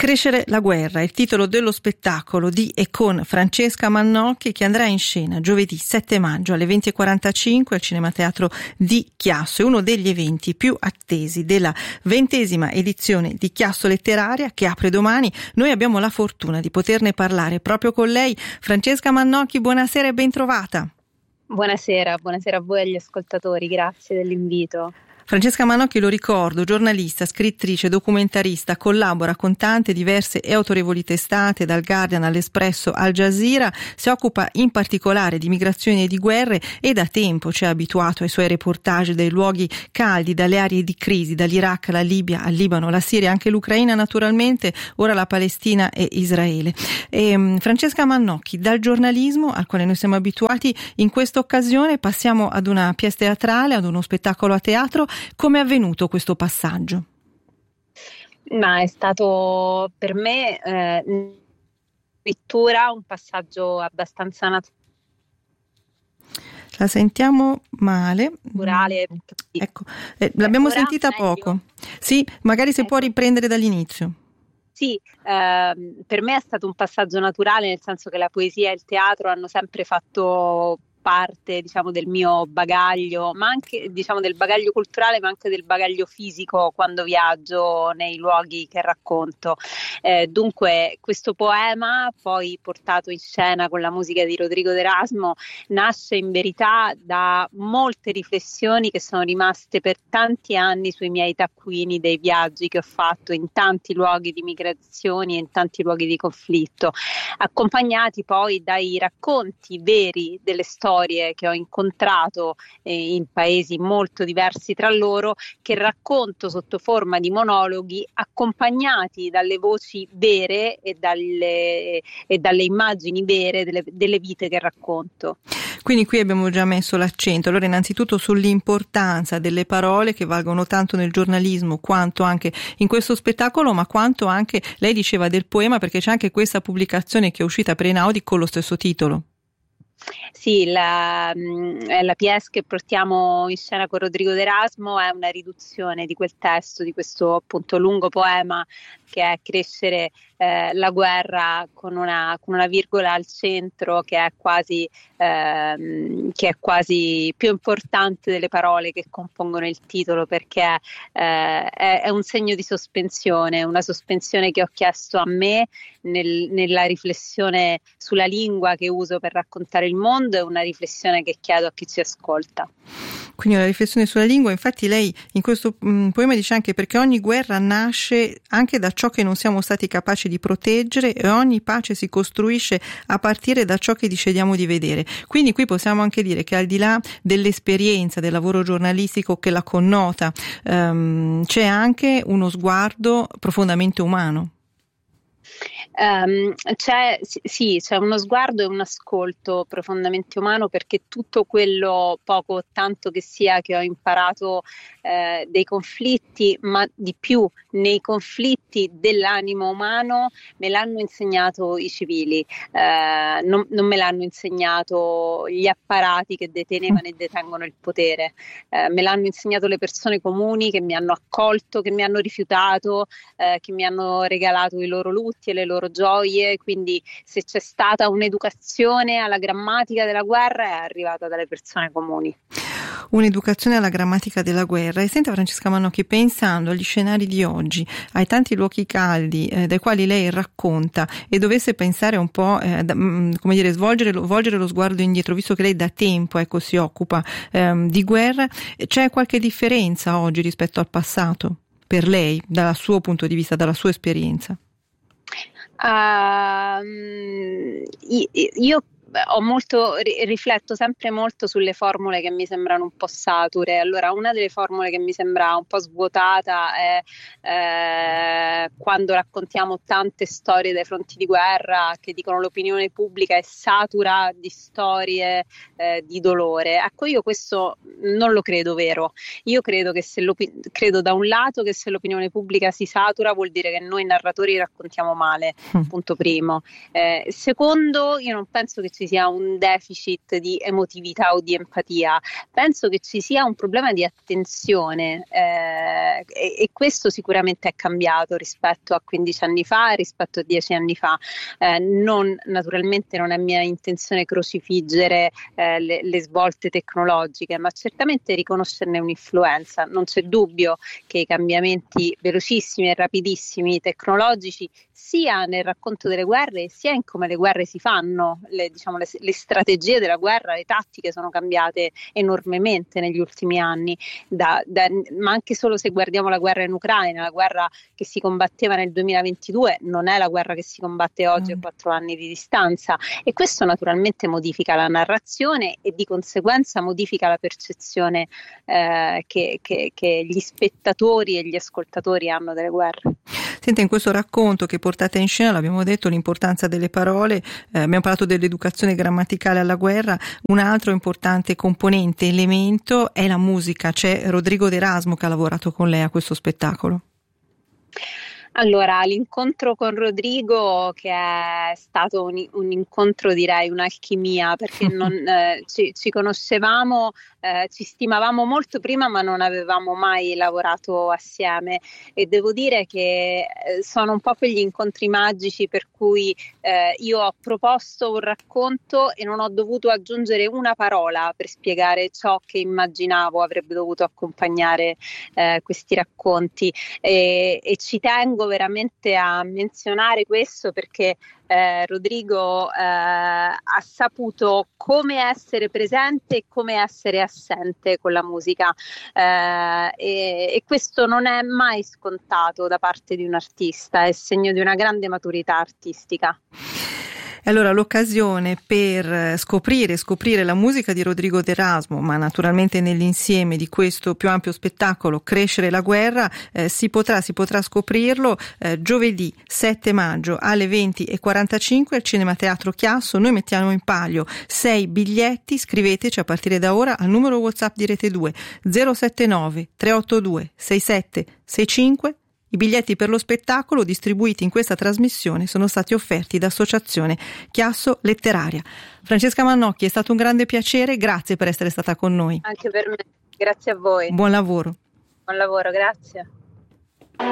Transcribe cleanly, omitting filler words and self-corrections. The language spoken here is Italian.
Crescere la guerra è il titolo dello spettacolo di e con Francesca Mannocchi, che andrà in scena giovedì 7 maggio alle 20:45 al Cinemateatro di Chiasso. È uno degli eventi più attesi della 20ª edizione di Chiasso Letteraria, che apre domani. Noi abbiamo la fortuna di poterne parlare proprio con lei. Francesca Mannocchi, buonasera e ben trovata. Buonasera a voi e agli ascoltatori, grazie dell'invito. Francesca Mannocchi, lo ricordo, giornalista, scrittrice, documentarista, collabora con tante diverse e autorevoli testate, dal Guardian all'Espresso Al Jazeera, si occupa in particolare di migrazioni e di guerre e da tempo ci ha abituato ai suoi reportage dai luoghi caldi, dalle aree di crisi, dall'Iraq alla Libia, al Libano, la Siria, anche l'Ucraina naturalmente, ora la Palestina e Israele. Francesca Mannocchi, dal giornalismo al quale noi siamo abituati, in questa occasione passiamo ad una pièce teatrale, ad uno spettacolo a teatro. Come è avvenuto questo passaggio? Ma è stato per me scrittura un passaggio abbastanza naturale. La sentiamo male. Naturale. Ecco, l'abbiamo ora sentita meglio? Poco. Sì, magari se può riprendere dall'inizio. Sì, per me è stato un passaggio naturale, nel senso che la poesia e il teatro hanno sempre fatto parte, diciamo, del mio bagaglio, ma anche, diciamo, del bagaglio culturale, ma anche del bagaglio fisico quando viaggio nei luoghi che racconto. Dunque, questo poema, poi portato in scena con la musica di Rodrigo D'Erasmo, nasce in verità da molte riflessioni che sono rimaste per tanti anni sui miei taccuini dei viaggi che ho fatto in tanti luoghi di migrazioni e in tanti luoghi di conflitto, accompagnati poi dai racconti veri delle storie che ho incontrato in paesi molto diversi tra loro, che racconto sotto forma di monologhi accompagnati dalle voci vere e dalle immagini vere delle vite che racconto. Quindi qui abbiamo già messo l'accento, allora, innanzitutto sull'importanza delle parole, che valgono tanto nel giornalismo quanto anche in questo spettacolo, ma quanto anche, lei diceva, del poema, perché c'è anche questa pubblicazione che è uscita per Einaudi con lo stesso titolo. Sì, la pièce che portiamo in scena con Rodrigo D'Erasmo è una riduzione di quel testo, di questo appunto lungo poema che è Crescere la guerra, con una virgola al centro che è quasi più importante delle parole che compongono il titolo, perché è un segno di sospensione, una sospensione che ho chiesto a me nella riflessione sulla lingua che uso per raccontare il mondo, e una riflessione che chiedo a chi ci ascolta. Quindi una riflessione sulla lingua. Infatti lei in questo poema dice anche: perché ogni guerra nasce anche da ciò che non siamo stati capaci di proteggere, e ogni pace si costruisce a partire da ciò che decidiamo di vedere. Quindi qui possiamo anche dire che, al di là dell'esperienza del lavoro giornalistico che la connota, c'è anche uno sguardo profondamente umano. C'è uno sguardo e un ascolto profondamente umano, perché tutto quello, poco o tanto che sia, che ho imparato dei conflitti, ma di più nei conflitti dell'animo umano, me l'hanno insegnato i civili, non me l'hanno insegnato gli apparati che detenevano e detengono il potere, me l'hanno insegnato le persone comuni che mi hanno accolto, che mi hanno rifiutato, che mi hanno regalato i loro lutti e le loro gioie. Quindi se c'è stata un'educazione alla grammatica della guerra, è arrivata dalle persone comuni. Un'educazione alla grammatica della guerra. E senta, Francesca Mannocchi, pensando agli scenari di oggi, ai tanti luoghi caldi dai quali lei racconta, e dovesse pensare un po', come dire, volgere lo sguardo indietro, visto che lei da tempo si occupa di guerra, c'è qualche differenza oggi rispetto al passato per lei, dal suo punto di vista, dalla sua esperienza? Io rifletto sempre molto sulle formule che mi sembrano un po' sature. Allora, una delle formule che mi sembra un po' svuotata è quando raccontiamo tante storie dai fronti di guerra, che dicono l'opinione pubblica è satura di storie di dolore. Ecco, io questo non lo credo vero. Io credo che credo da un lato che se l'opinione pubblica si satura, vuol dire che noi narratori raccontiamo male, punto primo. Secondo, io non penso che ci ci sia un deficit di emotività o di empatia, penso che ci sia un problema di attenzione e questo sicuramente è cambiato rispetto a 15 anni fa e rispetto a 10 anni fa. Naturalmente non è mia intenzione crocifiggere le svolte tecnologiche, ma certamente riconoscerne un'influenza. Non c'è dubbio che i cambiamenti velocissimi e rapidissimi tecnologici sia nel racconto delle guerre sia in come le guerre si fanno, le strategie della guerra, le tattiche sono cambiate enormemente negli ultimi anni, ma anche solo se guardiamo la guerra in Ucraina, la guerra che si combatteva nel 2022 non è la guerra che si combatte oggi a 4 anni di distanza, e questo naturalmente modifica la narrazione e di conseguenza modifica la percezione che gli spettatori e gli ascoltatori hanno delle guerre. Senta, in questo racconto che portate in scena, l'abbiamo detto, l'importanza delle parole, abbiamo parlato dell'educazione grammaticale alla guerra, un altro importante componente, elemento, è la musica. C'è Rodrigo D'Erasmo che ha lavorato con lei a questo spettacolo. Allora, l'incontro con Rodrigo, che è stato un incontro, direi, un'alchimia, perché ci conoscevamo, ci stimavamo molto prima, ma non avevamo mai lavorato assieme, e devo dire che sono un po' quegli incontri magici per cui io ho proposto un racconto e non ho dovuto aggiungere una parola per spiegare ciò che immaginavo avrebbe dovuto accompagnare questi racconti, e ci tengo veramente a menzionare questo perché Rodrigo ha saputo come essere presente e come essere assente con la musica, e questo non è mai scontato da parte di un artista, è segno di una grande maturità artistica. Allora, l'occasione per scoprire la musica di Rodrigo D'Erasmo, ma naturalmente nell'insieme di questo più ampio spettacolo Crescere la guerra, si potrà scoprirlo giovedì 7 maggio alle 20:45 al Cinema Teatro Chiasso. Noi mettiamo in palio 6 biglietti, scriveteci a partire da ora al numero WhatsApp di Rete 2 079 382 6765. I biglietti per lo spettacolo distribuiti in questa trasmissione sono stati offerti da Associazione Chiasso Letteraria. Francesca Mannocchi, è stato un grande piacere, grazie per essere stata con noi. Anche per me, grazie a voi. Buon lavoro. Buon lavoro, grazie.